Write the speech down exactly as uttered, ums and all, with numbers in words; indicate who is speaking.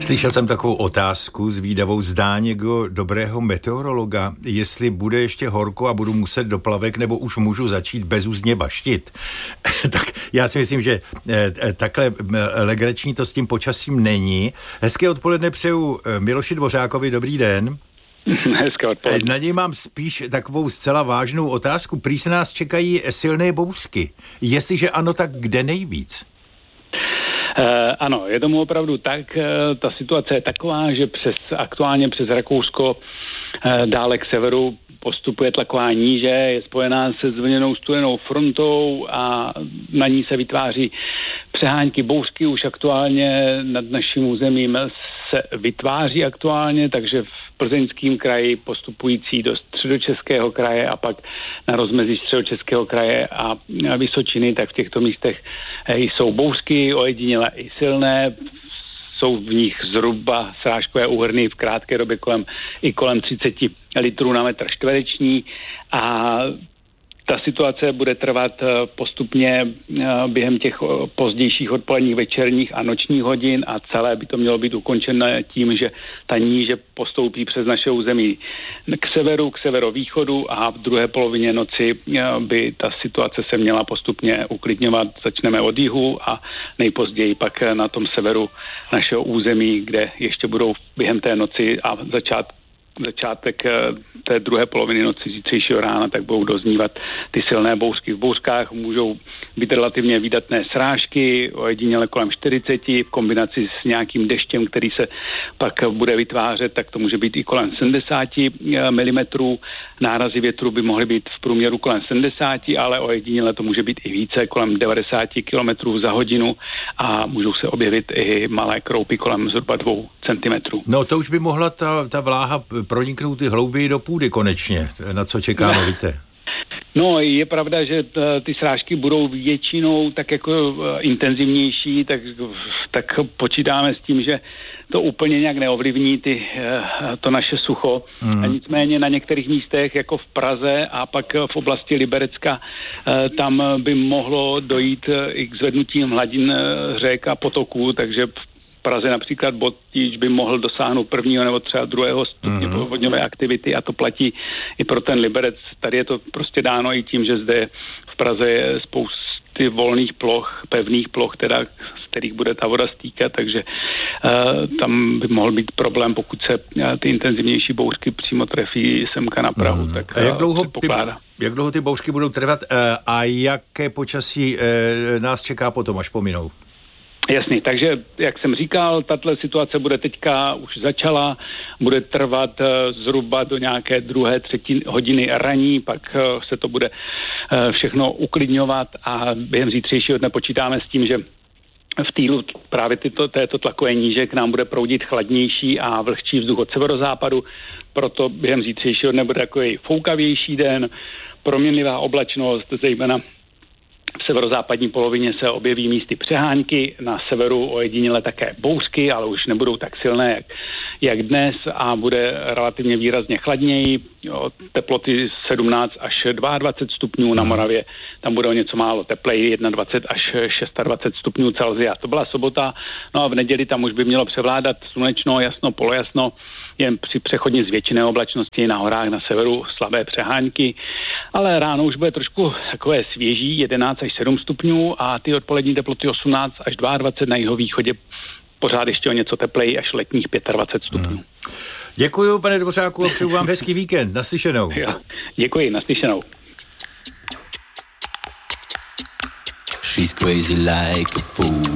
Speaker 1: Slyšel jsem takovou otázku zvídavou, zdá někdo dobrého meteorologa, jestli bude ještě horko a budu muset do plavek, nebo už můžu začít bezúzně baštit. Tak já si myslím, že takhle legrační to s tím počasím není. Hezké odpoledne přeju Miloši Dvořákovi, dobrý den.
Speaker 2: Hezké odpoledne.
Speaker 1: Na něj mám spíš takovou zcela vážnou otázku. Prý se nás čekají silné bouřky. Jestliže ano, tak kde nejvíc?
Speaker 2: Uh, ano, je tomu opravdu tak. Uh, ta situace je taková, že přes aktuálně přes Rakousko uh, dále k severu postupuje tlaková níže, je spojená se zvlněnou studenou frontou a na ní se vytváří přehánky bouřky. Už aktuálně nad naším územím se vytváří aktuálně, takže v Plzeňském kraji postupující do Středočeského kraje a pak na rozmezí Středočeského kraje a Vysočiny, tak v těchto místech jsou bouřky, ojedinělé i silné. Jsou v nich zhruba srážkové úhrny v krátké době kolem, i kolem třicet litrů na metr čtvereční a ta situace bude trvat postupně během těch pozdějších odpoledních, večerních a nočních hodin a celé by to mělo být ukončené tím, že ta níže postoupí přes naše území k severu, k severovýchodu a v druhé polovině noci by ta situace se měla postupně uklidňovat. Začneme od jihu a nejpozději pak na tom severu našeho území, kde ještě budou během té noci a začátku začátek té druhé poloviny noci zítřejšího rána, tak budou doznívat ty silné bouřky. V bouřkách můžou být relativně výdatné srážky, ojediněle kolem čtyřicet, v kombinaci s nějakým deštěm, který se pak bude vytvářet, tak to může být i kolem sedmdesát milimetrů. Nárazy větru by mohly být v průměru kolem sedmdesát, ale ojediněle to může být i více, kolem devadesát kilometrů za hodinu a můžou se objevit i malé kroupy kolem zhruba dvou centimetrů.
Speaker 1: No to už by mohla ta, ta vláha proniknout ty hlouběji do půdy konečně. Na co čekáme, no. Víte?
Speaker 2: No, je pravda, že t- ty srážky budou většinou tak jako uh, intenzivnější, tak, tak počítáme s tím, že to úplně nějak neovlivní ty, uh, to naše sucho. Mm. A nicméně na některých místech, jako v Praze a pak v oblasti Liberecka, uh, tam by mohlo dojít uh, i k zvednutím hladin uh, řek a potoků, takže Praze například Botíč by mohl dosáhnout prvního nebo třeba druhého stupně mm-hmm. povodňové aktivity a to platí i pro ten Liberec. Tady je to prostě dáno i tím, že zde v Praze je spousty volných ploch, pevných ploch, teda, z kterých bude ta voda stýkat, takže uh, tam by mohl být problém, pokud se uh, ty intenzivnější bouřky přímo trefí semka na Prahu. Mm-hmm. Tak,
Speaker 1: a jak dlouho, ty, jak dlouho ty bouřky budou trvat uh, a jaké počasí uh, nás čeká potom, až pominou?
Speaker 2: Jasný, takže jak jsem říkal, tato situace bude teďka už začala, bude trvat uh, zhruba do nějaké druhé, třetí hodiny raní, pak uh, se to bude uh, všechno uklidňovat a během zítřejšího dne počítáme s tím, že v týlu právě tyto, této tlakové níže k nám bude proudit chladnější a vlhčí vzduch od severozápadu, proto během zítřejšího dne bude takový foukavější den, proměnlivá oblačnost, zejména v severozápadní polovině se objeví místy přehánky, na severu ojediněle také bouřky, ale už nebudou tak silné, jak, jak dnes a bude relativně výrazně chladněji. Jo, teploty sedmnáct až dvacet dva stupňů, na Moravě tam bude o něco málo tepleji, dvacet jedna až dvacet šest stupňů Celsia. To byla sobota, no a v neděli tam už by mělo převládat slunečno, jasno, polojasno, jen při přechodně zvětšené oblačnosti na horách na severu slabé přehánky, ale ráno už bude trošku takové svěží, jedenáct až sedm stupňů a ty odpolední teploty osmnáct až dvacet dva na jihovýchodě, pořád ještě o něco tepleji až letních dvacet pět stupňů. Hmm.
Speaker 1: Děkuji, pane Dvořáku, a přeju vám hezký víkend. Naslyšenou.
Speaker 2: Jo, děkuji, naslyšenou.
Speaker 3: She's crazy like a fool.